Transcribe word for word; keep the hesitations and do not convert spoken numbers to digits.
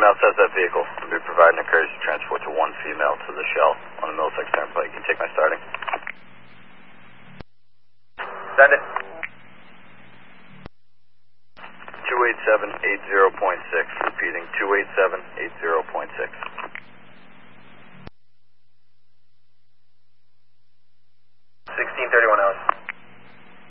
email says that vehicle will be providing a courtesy transport to one female to the Shell on the Middlesex Turnpike. You can take my starting. Send it. two eight seven eight zero point six, repeating two eight seven eight zero point six.